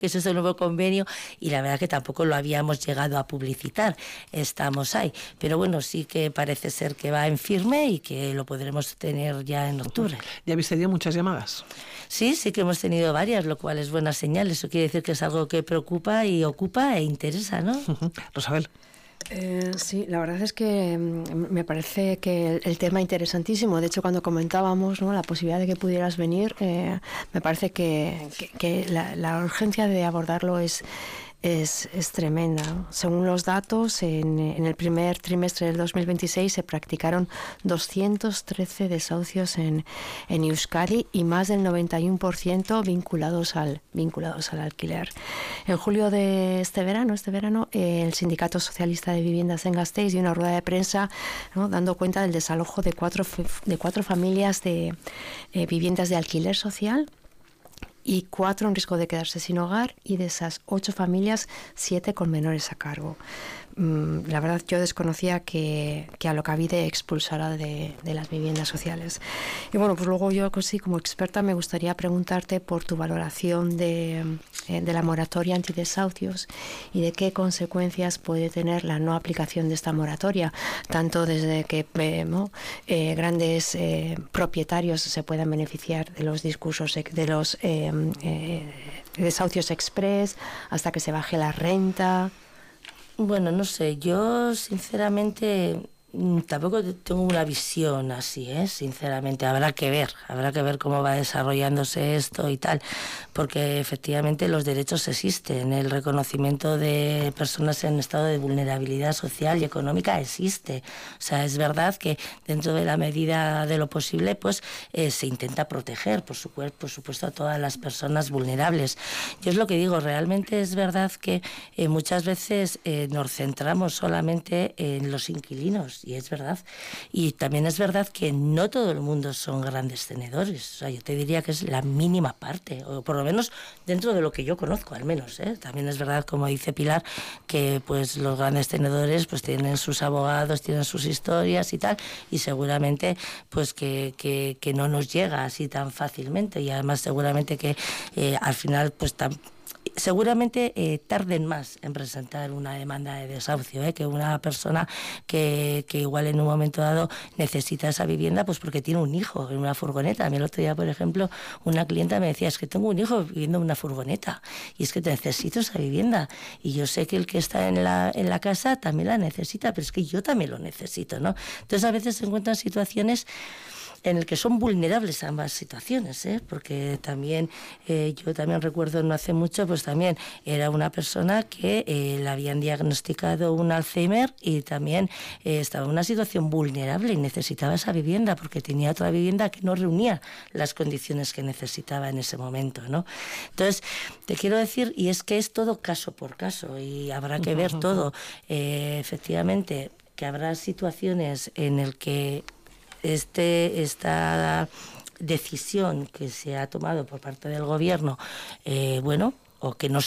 que ese es el nuevo convenio, y la verdad que tampoco lo habíamos llegado a publicitar, estamos ahí, pero bueno, sí que parece ser que va en firme y que lo podremos tener ya en octubre. ¿Ya habéis tenido muchas llamadas? Sí que hemos tenido varias, lo cual es buena señal, eso quiere decir que es algo que preocupa y ocupa e interesa, ¿no? Rosabel. Sí, la verdad es que me parece que el tema interesantísimo. De hecho, cuando comentábamos, ¿no?, la posibilidad de que pudieras venir, me parece que la urgencia de abordarlo es tremenda. Según los datos, en el primer trimestre del 2026 se practicaron 213 desahucios en Euskadi y más del 91% vinculados al alquiler. En julio de este verano, el Sindicato Socialista de Viviendas en Gasteiz dio una rueda de prensa, ¿no?, dando cuenta del desalojo de cuatro familias de viviendas de alquiler social y 4 en riesgo de quedarse sin hogar, y de esas 8 familias, 7 con menores a cargo. La verdad, yo desconocía que Alokabide expulsara de las viviendas sociales. Y bueno, pues luego yo, sí, como experta, me gustaría preguntarte por tu valoración de la moratoria antidesahucios y de qué consecuencias puede tener la no aplicación de esta moratoria, tanto desde que grandes propietarios se puedan beneficiar de los discursos de los desahucios express, hasta que se baje la renta. Bueno, no sé, yo sinceramente tampoco tengo una visión así, sinceramente. Habrá que ver cómo va desarrollándose esto y tal, porque efectivamente los derechos existen, el reconocimiento de personas en estado de vulnerabilidad social y económica existe. O sea, es verdad que dentro de la medida de lo posible, pues se intenta proteger, por supuesto, a todas las personas vulnerables. Yo es lo que digo, realmente es verdad que muchas veces nos centramos solamente en los inquilinos, y es verdad. Y también es verdad que no todo el mundo son grandes tenedores. O sea, yo te diría que es la mínima parte, o por lo menos dentro de lo que yo conozco, al menos. También es verdad, como dice Pilar, que pues los grandes tenedores pues tienen sus abogados, tienen sus historias y tal, y seguramente pues que no nos llega así tan fácilmente, y además seguramente que al final pues seguramente tarden más en presentar una demanda de desahucio que una persona que igual en un momento dado necesita esa vivienda pues porque tiene un hijo en una furgoneta. A mí el otro día, por ejemplo, una clienta me decía, es que tengo un hijo viviendo en una furgoneta y es que necesito esa vivienda, y yo sé que el que está en la casa también la necesita, pero es que yo también lo necesito, ¿no? Entonces a veces se encuentran situaciones en el que son vulnerables a ambas situaciones, porque también yo también recuerdo no hace mucho, pues también era una persona que le habían diagnosticado un Alzheimer y también estaba en una situación vulnerable y necesitaba esa vivienda porque tenía otra vivienda que no reunía las condiciones que necesitaba en ese momento, ¿no? Entonces, te quiero decir, y es que es todo caso por caso y habrá que ver todo. Efectivamente, que habrá situaciones en el que esta decisión que se ha tomado por parte del gobierno, o que no